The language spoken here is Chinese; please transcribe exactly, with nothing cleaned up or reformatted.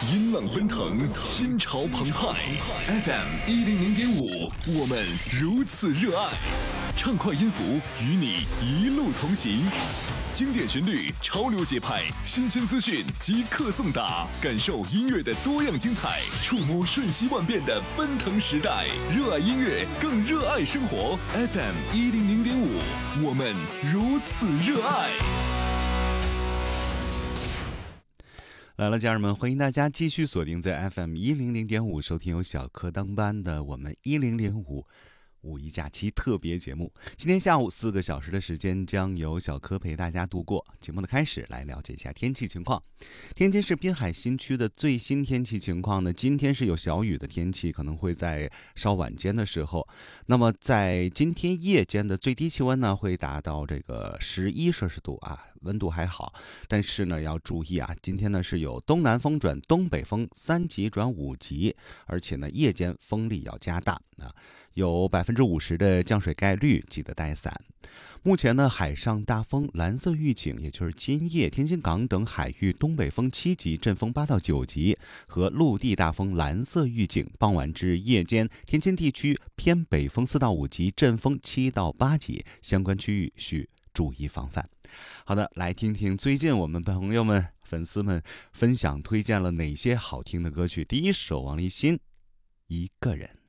音浪奔腾，心潮澎湃。F M 一零零点五，我们如此热爱。畅快音符与你一路同行，经典旋律，潮流节拍，新鲜资讯即刻送达，感受音乐的多样精彩，触摸瞬息万变的奔腾时代。热爱音乐，更热爱生活。F M 一零零点五，我们如此热爱。 来了，家人们，欢迎大家继续锁定在 F M 一零零点五，收听由小柯当班的我们一零零五五一假期特别节目。今天下午四个小时的时间，将由小柯陪大家度过。节目的开始，来了解一下天气情况。天津市滨海新区的最新天气情况呢，今天是有小雨的天气，可能会在稍晚间的时候。那么在今天夜间的最低气温呢，会达到这个十一摄氏度啊，温度还好。但是呢，要注意啊，今天呢是有东南风转东北风三级转五级，而且呢夜间风力要加大啊。有百分之五十的降水概率，记得带伞。目前呢，海上大风蓝色预警，也就是今夜天津港等海域东北风七级，阵风八到九级，和陆地大风蓝色预警。傍晚至夜间，天津地区偏北风四到五级，阵风七到八级，相关区域需注意防范。好的，来听听最近我们朋友们、粉丝们分享推荐了哪些好听的歌曲。第一首，王立新《一个人》。